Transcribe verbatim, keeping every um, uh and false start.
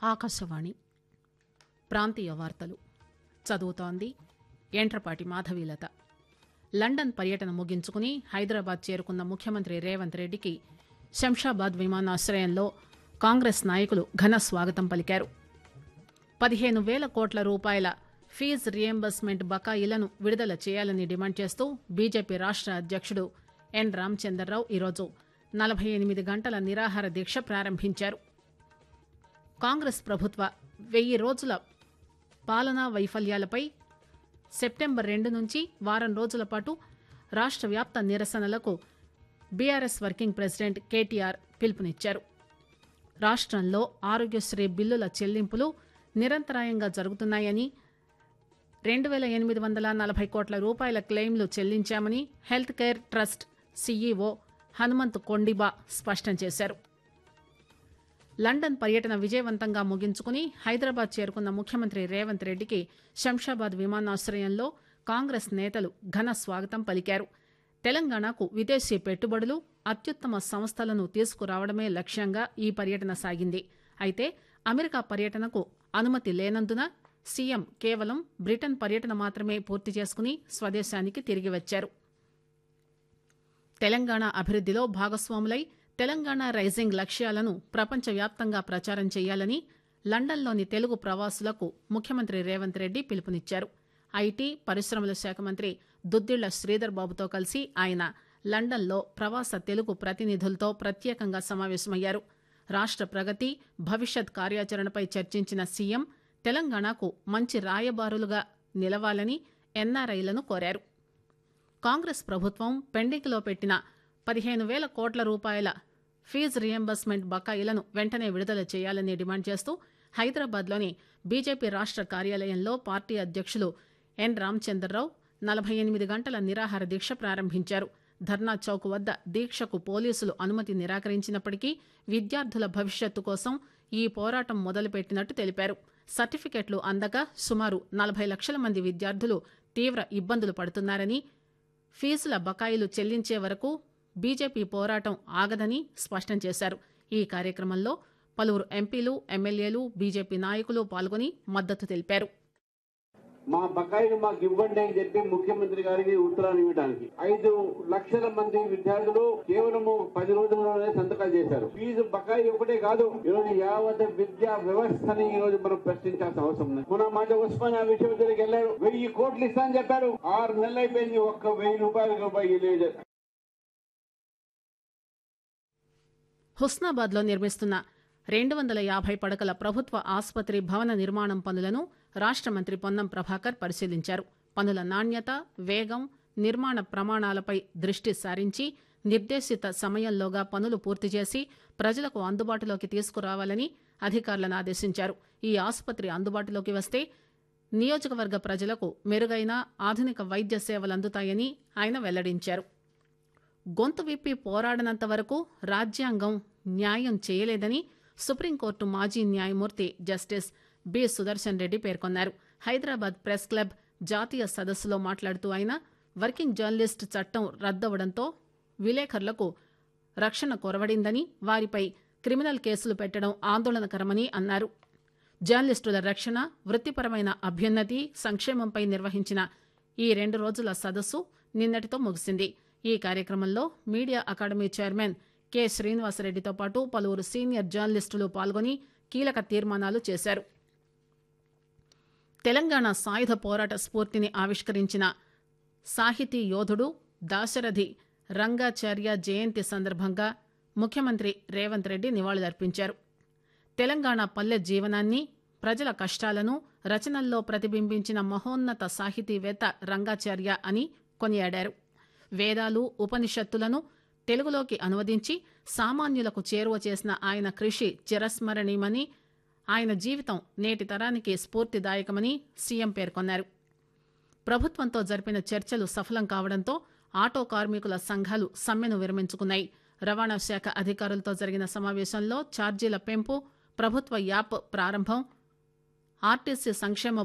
ఆకాశవాణి ప్రాంతీయ వార్తలు చదువుతోంది ఎంట్రపాటి మాధవీలత. లండన్ పర్యటన ముగించుకుని హైదరాబాద్ చేరుకున్న ముఖ్యమంత్రి రేవంత్ రెడ్డికి శంషాబాద్ విమానాశ్రయంలో కాంగ్రెస్ నాయకులు ఘన స్వాగతం పలికారు. పదిహేను వేల కోట్ల రూపాయల ఫీజు రియంబర్స్మెంట్ బకాయిలను విడుదల చేయాలని డిమాండ్ చేస్తూ బీజేపీ రాష్ట అధ్యక్షుడు ఎన్ రామచంద్రరావు ఈరోజు నలభై ఎనిమిది గంటల నిరాహార దీక్ష ప్రారంభించారు. కాంగ్రెస్ ప్రభుత్వ వెయ్యి రోజుల పాలనా వైఫల్యాలపై సెప్టెంబర్ రెండు నుంచి వారం రోజుల పాటు రాష్ట్ర వ్యాప్త నిరసనలకు బీఆర్ఎస్ వర్కింగ్ ప్రెసిడెంట్ కేటీఆర్ పిలుపునిచ్చారు. రాష్ట్రంలో ఆరోగ్యశ్రీ బిల్లుల చెల్లింపులు నిరంతరాయంగా జరుగుతున్నాయని, రెండు వేల ఎనిమిది వందల నలభై కోట్ల రూపాయల క్లెయిమ్లు చెల్లించామని health care trust CEO Hanumanth Kondiba స్పష్టం చేశారు. లండన్ పర్యటన విజయవంతంగా ముగించుకుని హైదరాబాద్ చేరుకున్న ముఖ్యమంత్రి రేవంత్ రెడ్డికి శంషాబాద్ విమానాశ్రయంలో కాంగ్రెస్ నేతలు ఘన స్వాగతం పలికారు. తెలంగాణకు విదేశీ పెట్టుబడులు, అత్యుత్తమ సంస్థలను తీసుకురావడమే లక్ష్యంగా ఈ పర్యటన సాగింది. అయితే అమెరికా పర్యటనకు అనుమతి లేనందున సీఎం కేవలం బ్రిటన్ పర్యటన మాత్రమే పూర్తి చేసుకుని స్వదేశానికి తిరిగి వచ్చారు. తెలంగాణ అభివృద్దిలో భాగస్వాములై తెలంగాణ రైజింగ్ లక్ష్యాలను ప్రపంచవ్యాప్తంగా ప్రచారం చేయాలని లండన్లోని తెలుగు ప్రవాసులకు ముఖ్యమంత్రి రేవంత్ రెడ్డి పిలుపునిచ్చారు. ఐటీ పరిశ్రమల శాఖ మంత్రి దుద్దిళ్ల శ్రీధర్ బాబుతో కలిసి ఆయన లండన్లో ప్రవాస తెలుగు ప్రతినిధులతో ప్రత్యేకంగా సమావేశమయ్యారు. రాష్ట్ర ప్రగతి, భవిష్యత్ కార్యాచరణపై చర్చించిన సీఎం తెలంగాణకు మంచి రాయబారులుగా నిలవాలని ఎన్ఆర్ఐలను కోరారు. కాంగ్రెస్ ప్రభుత్వం పెండింగ్లో పెట్టిన పదిహేను వేల కోట్ల రూపాయల ఫీజు రియంబర్స్మెంట్ బకాయిలను వెంటనే విడుదల చేయాలని డిమాండ్ చేస్తూ హైదరాబాద్లోని బీజేపీ రాష్ట్ర కార్యాలయంలో పార్టీ అధ్యక్షులు ఎన్ రామచంద్రరావు నలభై ఎనిమిది గంటల నిరాహార దీక్ష ప్రారంభించారు. ధర్నా చౌక్ వద్ద దీక్షకు పోలీసులు అనుమతి నిరాకరించినప్పటికీ విద్యార్థుల భవిష్యత్తు కోసం ఈ పోరాటం మొదలుపెట్టినట్టు తెలిపారు. సర్టిఫికెట్లు అందక సుమారు నలభై లక్షల మంది విద్యార్థులు తీవ్ర ఇబ్బందులు పడుతున్నారని, ఫీజుల బకాయిలు చెల్లించే వరకు బీజేపీ పోరాటం ఆగదని స్పష్టం చేశారు. ఈ కార్యక్రమంలో పలువురు ఎంపీలు, ఎమ్మెల్యేలు, బీజేపీ నాయకులు పాల్గొని మద్దతు తెలిపారు. మా బకాయిలు మాకు ఇవ్వండి అని చెప్పి ముఖ్యమంత్రి గారికి ఉత్తరాన్ని ఇవ్వడానికి ఐదు లక్షల మంది విద్యార్థులు కేవలము పది రోజుల్లోనే సంతకాలు చేశారు. ఫీజు బకాయి ఒకటే కాదు, ఈరోజు యావత్ విద్యా వ్యవస్థని ఈ రోజు మనం ప్రశ్నించాల్సిన అవసరం ఉంది. మన మాట ఉస్మానియా విశ్వవిద్యాలయానికి వెళ్ళారు, వెయ్యి కోట్లు ఇస్తానని చెప్పారు. ఆరు నెలలు అయిపోయింది, ఒక్క వెయ్యి రూపాయలు రూపాయి లేదు. హుస్నాబాద్ లో నిర్మిస్తున్న రెండు వందల యాభై పడకల ప్రభుత్వ ఆసుపత్రి భవన నిర్మాణం పనులను రాష్ట మంత్రి పొన్నం ప్రభాకర్ పరిశీలించారు. పనుల నాణ్యత, వేగం, నిర్మాణ ప్రమాణాలపై దృష్టి సారించి నిర్దేశిత సమయంలోగా పనులు పూర్తి చేసి ప్రజలకు అందుబాటులోకి తీసుకురావాలని అధికారులను ఆదేశించారు. ఈ ఆసుపత్రి అందుబాటులోకి వస్తే నియోజకవర్గ ప్రజలకు మెరుగైన ఆధునిక వైద్య సేవలు అందుతాయని ఆయన వెల్లడించారు. గొంతు విప్పి పోరాడనంత వరకు రాజ్యాంగం న్యాయం చేయలేదని సుప్రీంకోర్టు మాజీ న్యాయమూర్తి జస్టిస్ బి సుదర్శన్ రెడ్డి పేర్కొన్నారు. హైదరాబాద్ ప్రెస్ క్లబ్ జాతీయ సదస్సులో మాట్లాడుతూ ఆయన వర్కింగ్ జర్నలిస్ట్ చట్టం రద్దవడంతో విలేకరులకు రక్షణ కొరవడిందని, వారిపై క్రిమినల్ కేసులు పెట్టడం ఆందోళనకరమని అన్నారు. జర్నలిస్టుల రక్షణ, వృత్తిపరమైన అభ్యున్నతి, సంక్షేమంపై నిర్వహించిన ఈ రెండు రోజుల సదస్సు నిన్నటితో ముగిసింది. ఈ కార్యక్రమంలో మీడియా అకాడమీ చైర్మన్ కె శ్రీనివాసరెడ్డితో పాటు పలువురు సీనియర్ జర్నలిస్టులు పాల్గొని కీలక తీర్మానాలు చేశారు. తెలంగాణ సాయుధ పోరాట స్ఫూర్తిని ఆవిష్కరించిన సాహితీ యోధుడు దాశరథి రంగాచార్య జయంతి సందర్భంగా ముఖ్యమంత్రి రేవంత్ రెడ్డి నివాళులర్పించారు. తెలంగాణ పల్లె జీవనాన్ని, ప్రజల కష్టాలను రచనల్లో ప్రతిబింబించిన మహోన్నత సాహితీవేత్త రంగాచార్య అని కొనియాడారు. వేదాలు, ఉపనిషత్తులను తెలుగులోకి అనువదించి సామాన్యులకు చేరువ చేసిన ఆయన కృషి చిరస్మరణీయమని, ఆయన జీవితం నేటి తరానికి స్ఫూర్తిదాయకమని సీఎం పేర్కొన్నారు. ప్రభుత్వంతో జరిపిన చర్చలు సఫలం కావడంతో ఆటో కార్మికుల సంఘాలు సమ్మెను విరమించుకున్నాయి. రవాణా శాఖ అధికారులతో జరిగిన సమావేశంలో ఛార్జీల పెంపు, ప్రభుత్వ యాప్ ప్రారంభం, ఆర్టీసీ సంక్షేమ